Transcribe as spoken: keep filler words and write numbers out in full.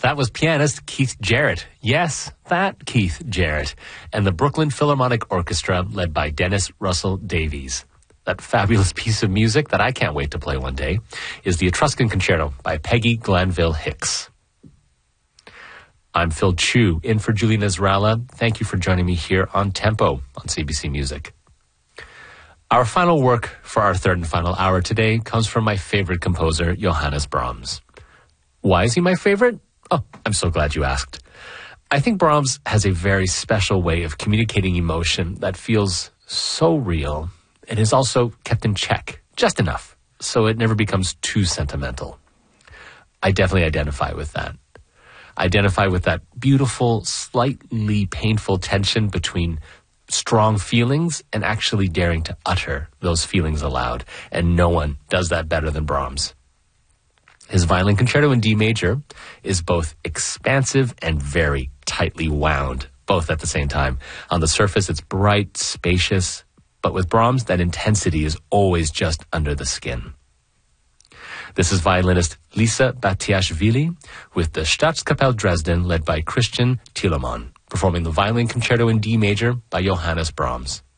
That was pianist Keith Jarrett. Yes, that Keith Jarrett. And the Brooklyn Philharmonic Orchestra, led by Dennis Russell Davies. That fabulous piece of music that I can't wait to play one day is the Etruscan Concerto by Peggy Glanville Hicks. I'm Phil Chu, in for Julie Nasrallah. Thank you for joining me here on Tempo on C B C Music. Our final work for our third and final hour today comes from my favorite composer, Johannes Brahms. Why is he my favorite? Oh, I'm so glad you asked. I think Brahms has a very special way of communicating emotion that feels so real and is also kept in check, just enough, so it never becomes too sentimental. I definitely identify with that. I identify with that beautiful, slightly painful tension between strong feelings and actually daring to utter those feelings aloud, and no one does that better than Brahms. His Violin Concerto in D major is both expansive and very tightly wound, both at the same time. On the surface, it's bright, spacious, but with Brahms, that intensity is always just under the skin. This is violinist Lisa Batiashvili with the Staatskapelle Dresden, led by Christian Thielemann, performing the Violin Concerto in D major by Johannes Brahms.